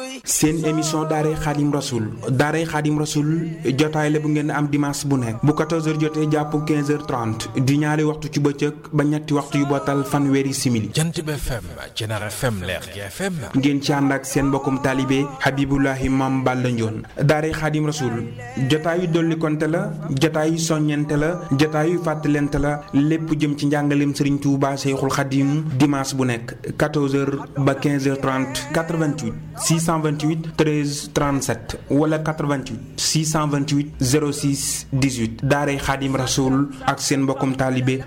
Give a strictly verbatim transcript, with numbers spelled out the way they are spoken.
seen émission daaray Xaadim Rasul daaray Xaadim Rasul jotaay la bu ngeen am dimanche bu nekk bu quatorze heures jotee jàpp quinze heures trente di ñaari waxtu ci bëccëg ba ñetti waxtu yu bootal fanweeri simili. Jant bi F M Cenar F M Leer gi F M. ngeen ci ànd ak seen mbokkum taalibe Habibulahi Mam Balla Ndione. daaray Xaadim Rasul jotaay yu dolli konte la jotaay yu soññente la jotaay yu fàttalente la lépp jëm ci njàngaleem Serigne Touba Cheikhoul Khadim dimanche bu nekk quatorze heures ba quinze heures trente quatre-vingt-huit six cent vingt-huit treize trente-sept wala quatre-vingt-huit six cent vingt-huit zéro six dix-huit daaray Xaadim Rasul ak seen mbokkum taalibe